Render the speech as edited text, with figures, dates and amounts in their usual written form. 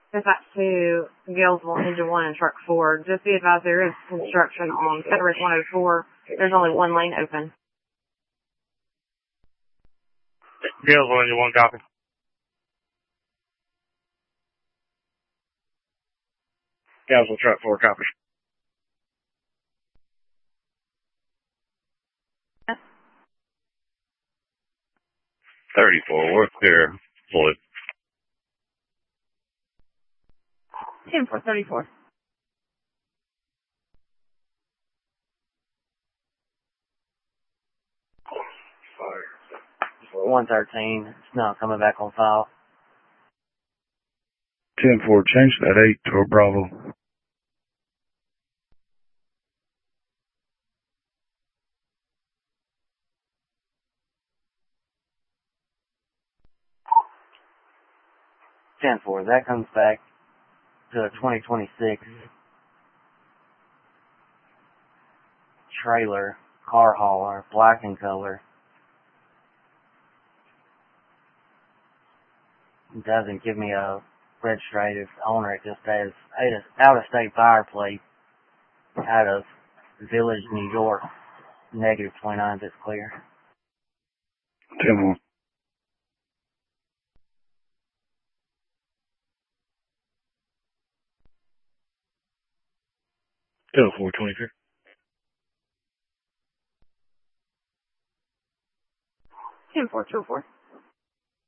Dispatch to Galesville, Engine 1 and Truck 4. Just be advised there is construction on Federal 104. There's only one lane open. Galesville, Engine 1, copy. Galesville, Truck 4, copy. Yes. 34, we're clear. Floyd. 10-4-34. For 113, it's not coming back on file. 10-4, change that 8 to a Bravo. That comes back to a 2026 trailer, car hauler, black in color. It doesn't give me a registered owner. It just says out-of-state fire plate out of Village, New York. Negative 29, that's clear. 10-1. Still 423. 10-4-2-4.